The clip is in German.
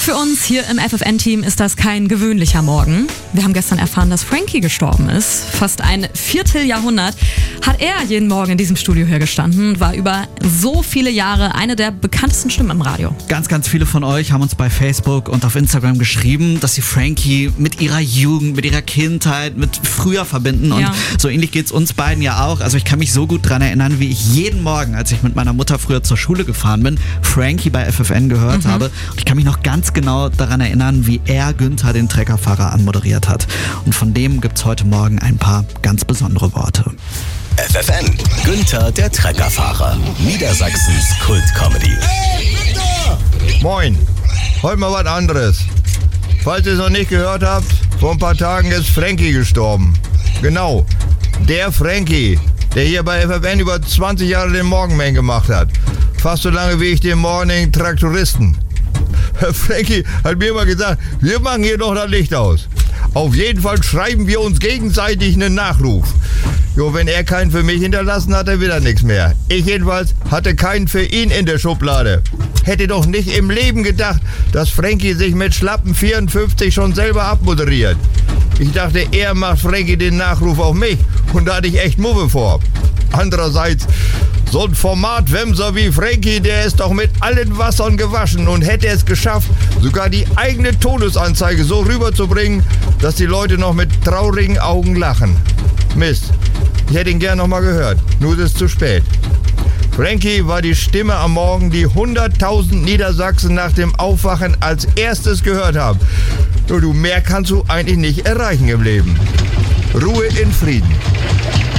Für uns hier im FFN-Team ist das kein gewöhnlicher Morgen. Wir haben gestern erfahren, dass Frankie gestorben ist. Fast ein Vierteljahrhundert hat er jeden Morgen in diesem Studio hier gestanden, war über so viele Jahre eine der bekanntesten Stimmen im Radio. Ganz, ganz viele von euch haben uns bei Facebook und auf Instagram geschrieben, dass sie Frankie mit ihrer Jugend, mit ihrer Kindheit, mit früher verbinden. Und so ähnlich geht's uns beiden ja auch. Also ich kann mich so gut dran erinnern, wie ich jeden Morgen, als ich mit meiner Mutter früher zur Schule gefahren bin, Frankie bei FFN gehört habe. Und ich kann mich noch ganz genau daran erinnern, wie er Günther, den Treckerfahrer, anmoderiert hat. Und von dem gibt's heute Morgen ein paar ganz besondere Worte. FFN, Günther, der Treckerfahrer. Niedersachsens Kult-Comedy. Hey, Günther! Moin, heute mal was anderes. Falls ihr es noch nicht gehört habt, vor ein paar Tagen ist Frankie gestorben. Genau, der Frankie, der hier bei FFN über 20 Jahre den Morgenman gemacht hat. Fast so lange wie ich den Morning Traktoristen. Frankie hat mir immer gesagt, wir machen hier noch das Licht aus. Auf jeden Fall schreiben wir uns gegenseitig einen Nachruf. Jo, wenn er keinen für mich hinterlassen hat, er wieder nichts mehr. Ich jedenfalls hatte keinen für ihn in der Schublade. Hätte doch nicht im Leben gedacht, dass Frankie sich mit schlappen 54 schon selber abmoderiert. Ich dachte, er macht Frankie den Nachruf auf mich und da hatte ich echt Muffe vor. Andererseits, so ein Formatwemser wie Frankie, der ist doch mit allen Wassern gewaschen und hätte es geschafft, sogar die eigene Todesanzeige so rüberzubringen, dass die Leute noch mit traurigen Augen lachen. Mist, ich hätte ihn gern noch mal gehört, nur ist es zu spät. Frankie war die Stimme am Morgen, die 100.000 Niedersachsen nach dem Aufwachen als erstes gehört haben. Nur du, mehr kannst du eigentlich nicht erreichen im Leben. Ruhe in Frieden.